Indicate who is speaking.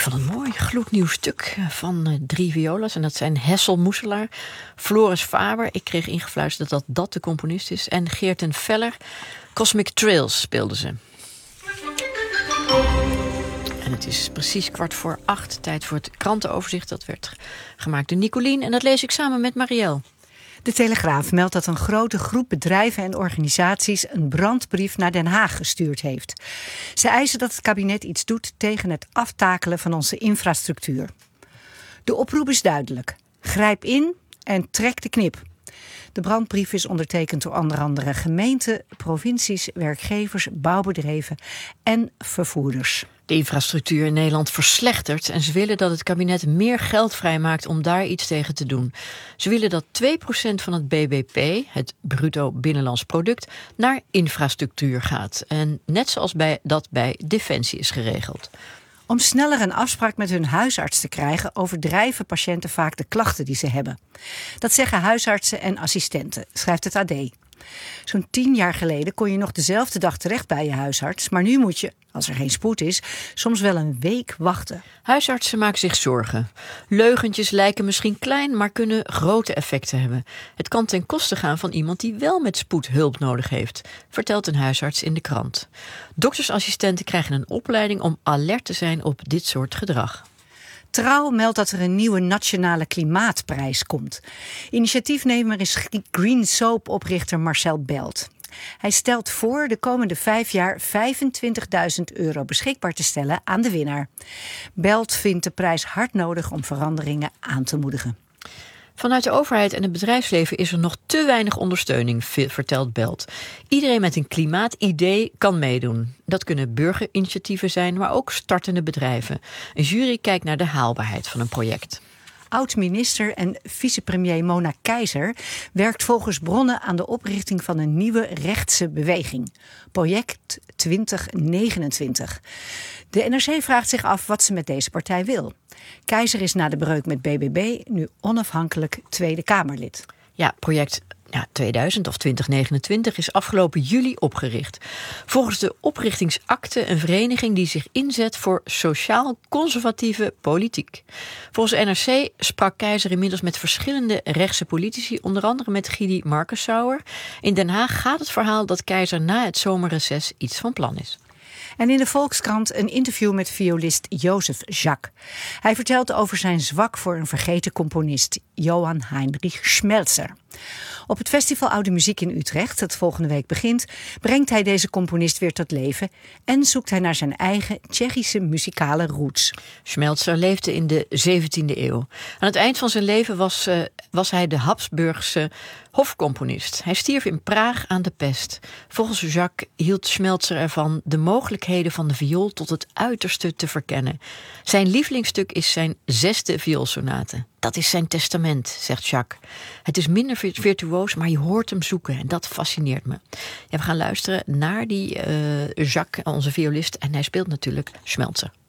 Speaker 1: vond het mooi, gloednieuw stuk van 3 violas. En dat zijn Hessel Moeselaar, Floris Faber. Ik kreeg ingefluisterd dat de componist is. En Geert Veller. Cosmic Trails speelden ze. En het is precies 7:15, tijd voor het krantenoverzicht. Dat werd gemaakt door Nicolien en dat lees ik samen met Marielle.
Speaker 2: De Telegraaf meldt dat een grote groep bedrijven en organisaties een brandbrief naar Den Haag gestuurd heeft. Ze eisen dat het kabinet iets doet tegen het aftakelen van onze infrastructuur. De oproep is duidelijk. Grijp in en trek de knip. De brandbrief is ondertekend door onder andere gemeenten, provincies, werkgevers, bouwbedrijven en vervoerders.
Speaker 1: De infrastructuur in Nederland verslechtert en ze willen dat het kabinet meer geld vrijmaakt om daar iets tegen te doen. Ze willen dat 2% van het BBP, het bruto binnenlands product, naar infrastructuur gaat. En net zoals dat bij Defensie is geregeld.
Speaker 2: Om sneller een afspraak met hun huisarts te krijgen, overdrijven patiënten vaak de klachten die ze hebben. Dat zeggen huisartsen en assistenten, schrijft het AD. Zo'n 10 jaar geleden kon je nog dezelfde dag terecht bij je huisarts, maar nu moet je, als er geen spoed is, soms wel een week wachten.
Speaker 1: Huisartsen maken zich zorgen. Leugentjes lijken misschien klein, maar kunnen grote effecten hebben. Het kan ten koste gaan van iemand die wel met spoed hulp nodig heeft, vertelt een huisarts in de krant. Doktersassistenten krijgen een opleiding om alert te zijn op dit soort gedrag.
Speaker 2: Trouw meldt dat er een nieuwe nationale klimaatprijs komt. Initiatiefnemer is Green Soap-oprichter Marcel Belt. Hij stelt voor de komende 5 jaar €25.000 beschikbaar te stellen aan de winnaar. Belt vindt de prijs hard nodig om veranderingen aan te moedigen.
Speaker 1: Vanuit de overheid en het bedrijfsleven is er nog te weinig ondersteuning, vertelt Belt. Iedereen met een klimaatidee kan meedoen. Dat kunnen burgerinitiatieven zijn, maar ook startende bedrijven. Een jury kijkt naar de haalbaarheid van een project.
Speaker 2: Oud-minister en vicepremier Mona Keizer werkt volgens bronnen aan de oprichting van een nieuwe rechtse beweging. Project 2029. De NRC vraagt zich af wat ze met deze partij wil. Keizer is na de breuk met BBB nu onafhankelijk Tweede Kamerlid.
Speaker 1: Ja, project 2000 of 2029 is afgelopen juli opgericht. Volgens de oprichtingsakte een vereniging die zich inzet voor sociaal-conservatieve politiek. Volgens NRC sprak Keizer inmiddels met verschillende rechtse politici, onder andere met Gidi Markensauer. In Den Haag gaat het verhaal dat Keizer na het zomerreces iets van plan is.
Speaker 2: En in de Volkskrant een interview met violist Jozef Jacques. Hij vertelt over zijn zwak voor een vergeten componist, Johann Heinrich Schmelzer. Op het Festival Oude Muziek in Utrecht, dat volgende week begint, brengt hij deze componist weer tot leven en zoekt hij naar zijn eigen Tsjechische muzikale roots.
Speaker 1: Schmelzer leefde in de 17e eeuw. Aan het eind van zijn leven was hij de Habsburgse hofcomponist. Hij stierf in Praag aan de pest. Volgens Jacques hield Schmelzer ervan de mogelijkheden van de viool tot het uiterste te verkennen. Zijn lievelingsstuk is zijn 6e vioolsonate. Dat is zijn testament, zegt Jacques. Het is minder virtuoos, maar je hoort hem zoeken en dat fascineert me. Ja, we gaan luisteren naar die Jacques, onze violist, en hij speelt natuurlijk Schmelzer.